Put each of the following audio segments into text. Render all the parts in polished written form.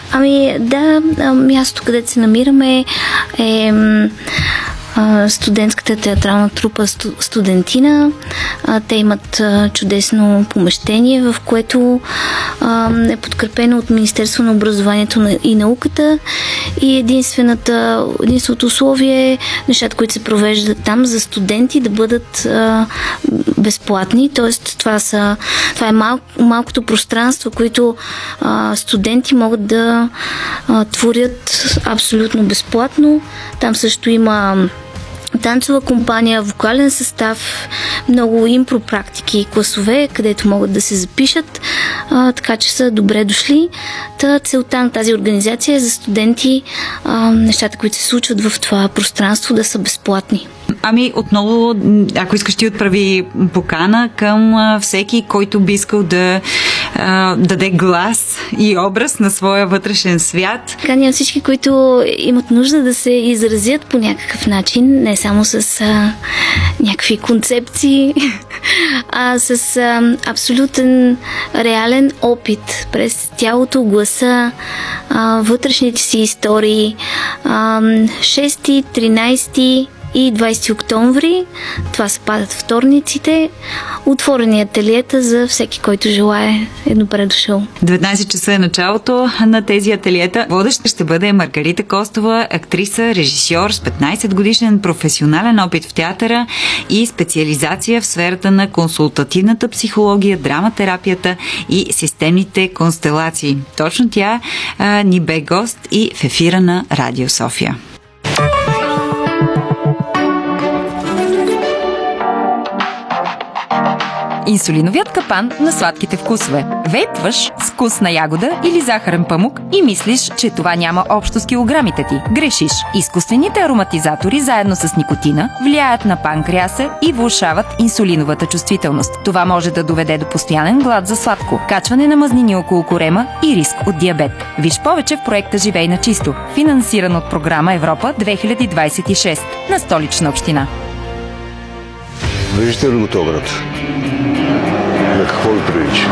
Ами да, мястото, където се намираме е студентската театрална трупа Студентина. Те имат чудесно помещение, в което е подкрепено от Министерство на образованието и науката, и единственото условие е нещата, които се провеждат там за студенти, да бъдат безплатни. Тоест това е малкото пространство, които студенти могат да творят абсолютно безплатно. Там също има танцова компания, вокален състав, много импропрактики и класове, където могат да се запишат, така че са добре дошли. Целта на тази организация е за студенти нещата, които се случват в това пространство, да са безплатни. Ами отново, ако искаш, ти отправи покана към всеки, който би искал да даде глас и образ на своя вътрешен свят. Каня всички, които имат нужда да се изразят по някакъв начин, не само с някакви концепции, а с абсолютен реален опит през тялото, гласа, вътрешните си истории. 6, 13 и 20 октомври, това съпадат вторниците, отворени ателиета за всеки, който желае, е добре дошъл. 19 часа е началото на тези ателиета. Водеща ще бъде Маргарита Костова, актриса, режисьор с 15 годишен професионален опит в театъра и специализация в сферата на консултативната психология, драматерапията и системните констелации. Точно тя ни бе гост и в ефира на Радио София. Инсулиновият капан на сладките вкусове. Вейпваш с вкус на ягода или захарен памук и мислиш, че това няма общо с килограмите ти. Грешиш. Изкуствените ароматизатори заедно с никотина влияят на панкреаса и влошават инсулиновата чувствителност. Това може да доведе до постоянен глад за сладко, качване на мазнини около корема и риск от диабет. Виж повече в проекта Живей на чисто, финансиран от програма Европа 2026 на Столична община. Виждате ли го този град? На какво ви прилича?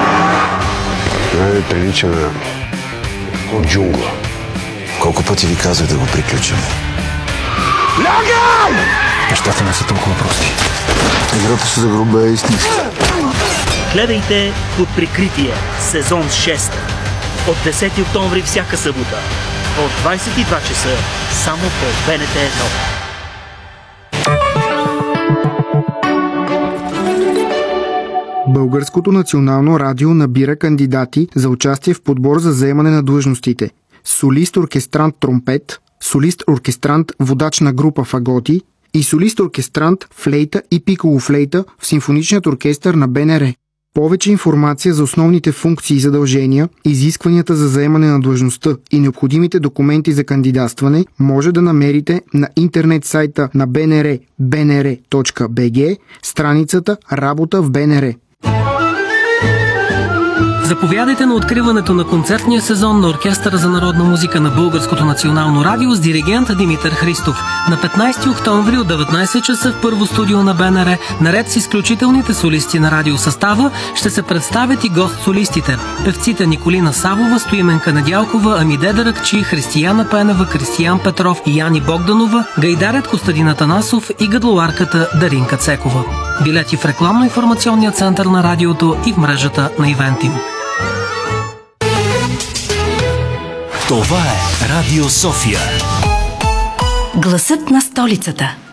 Прилича на джунгла. Колко пъти ви казах да го приключим? Лягай! Нещата не са толкова прости. Играта се загруба е истинска. Гледайте Под прикритие, сезон 6. От 10 октомври всяка събота. От 22 часа само по БНТ 1. Българското национално радио набира кандидати за участие в подбор за заемане на длъжностите: солист-оркестрант тромпет, солист-оркестрант водач на група фаготи и солист-оркестрант флейта и пиколо-флейта в симфоничният оркестър на БНР. Повече информация за основните функции и задължения, изискванията за заемане на длъжността и необходимите документи за кандидатстване може да намерите на интернет сайта на БНР bnr.bg, страницата Работа в БНР. Заповядайте на откриването на концертния сезон на Оркестъра за народна музика на Българското национално радио с диригент Димитър Христов. На 15 октомври от 19 часа в първо студио на БНР, наред с изключителните солисти на радиосъстава, ще се представят и гост-солистите. Певците Николина Савова, Стоименка Недялкова, Амиде Даракчи, Християна Пенева, Кристиян Петров и Яни Богданова, гайдарят Костадин Атанасов и гадлоарката Даринка Цекова. Билети в рекламно-информационния център на радиото и в мрежата на Ивентим. Това е Радио София. Гласът на столицата.